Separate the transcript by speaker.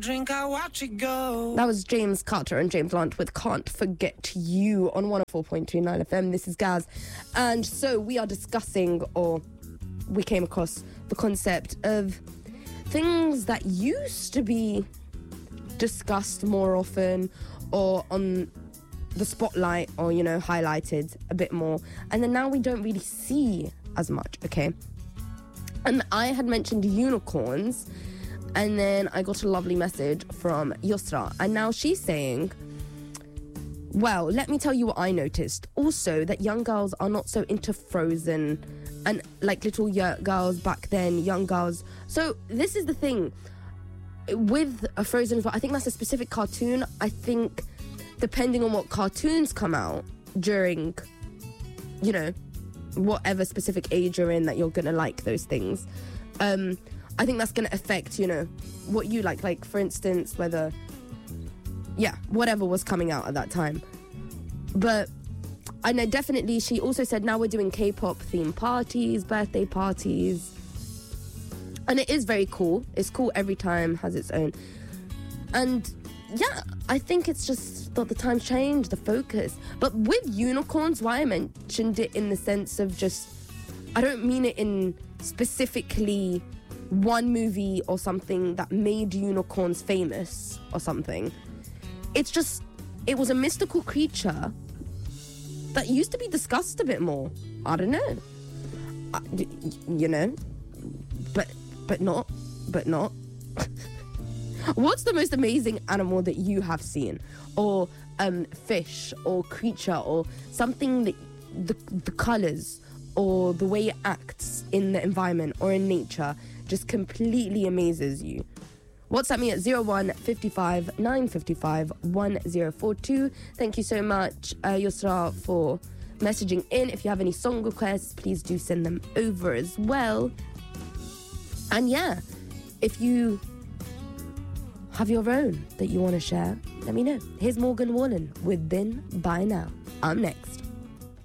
Speaker 1: Drink, I watch it go.
Speaker 2: That was James Carter and James Blunt with Can't Forget You on 104.29 FM. This is Gaz. And so we are discussing, or we came across the concept of things that used to be discussed more often or on the spotlight or, you know, highlighted a bit more. And then now we don't really see as much, okay? And I had mentioned unicorns, and then I got a lovely message from Yusra, and now she's saying, well, let me tell you what I noticed. Also, that young girls are not so into Frozen, and like little girls back then, young girls. So this is the thing with a Frozen as well. I think that's a specific cartoon. I think depending on what cartoons come out during, you know, whatever specific age you're in, that you're gonna like those things. I think that's gonna affect, you know, what you like. Like, for instance, whether, yeah, whatever was coming out at that time. But I know definitely, she also said now we're doing K-pop themed parties, birthday parties, and it is very cool. It's cool, every time has its own. And yeah, I think it's just that the times change, the focus. But with unicorns, why I mentioned it in the sense of just, I don't mean it in specifically one movie or something that made unicorns famous or something. It's just, it was a mystical creature that used to be discussed a bit more. I don't know. You know? But not. What's the most amazing animal that you have seen? Or fish or creature or something that the colours or the way it acts in the environment or in nature just completely amazes you? WhatsApp me at 01 55 955 1042. Thank you so much, Yusra, for messaging in. If you have any song requests, please do send them over as well. And yeah, if you have your own that you want to share, let me know. Here's Morgan Wallen with Been By Now. I'm next.